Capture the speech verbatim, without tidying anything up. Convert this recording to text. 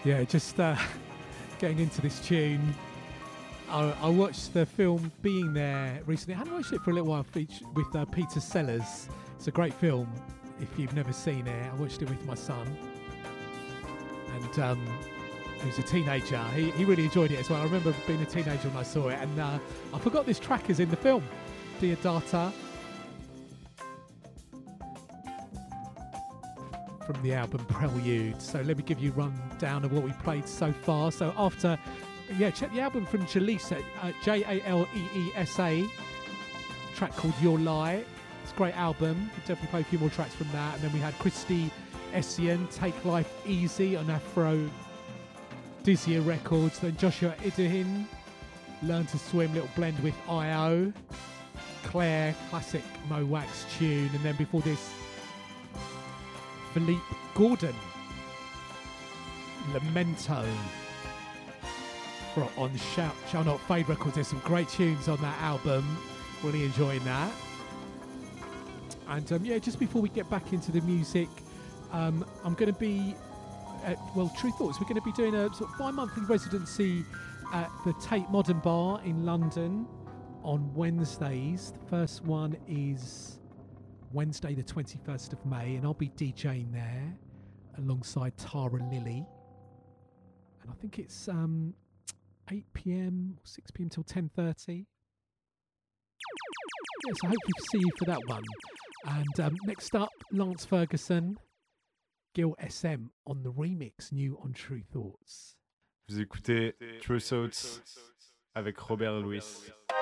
Yeah, just uh, getting into this tune. I, I watched the film Being There recently. I hadn't watched it for a little while with uh, Peter Sellers. It's a great film if you've never seen it. I watched it with my son. And um, he was a teenager. He, he really enjoyed it as well. I remember being a teenager when I saw it. And uh, I forgot this track is in the film. Deodata. From the album Prelude. So let me give you a rundown of what we played so far. So after, yeah, check the album from Jalisa, uh, J A L E E S A, track called Your Lie. It's a great album. We'll definitely play a few more tracks from that. And then we had Christy Essien, Take Life Easy on Afro Dizia Records. Then Joshua Idahin, Learn to Swim, little blend with I O. Claire, classic Mo Wax tune. And then before this, Philippe Gordon, Lamento, for on Shout Shall Not Fade Records. There's some great tunes on that album. Really enjoying that. And um, yeah, just before we get back into the music, um, I'm going to be at, well, True Thoughts. We're going to be doing a sort of bi-monthly residency at the Tate Modern Bar in London on Wednesdays. The first one is Wednesday the twenty-first of May, and I'll be DJing there alongside Tara Lilly, and I think it's um, eight p.m. or six p.m. till ten thirty. Yes, I hope to see you for that one. And um, next up, Lance Ferguson, Gil S M on the remix, new on True Thoughts. Vous écoutez True Thoughts avec Robert Louis.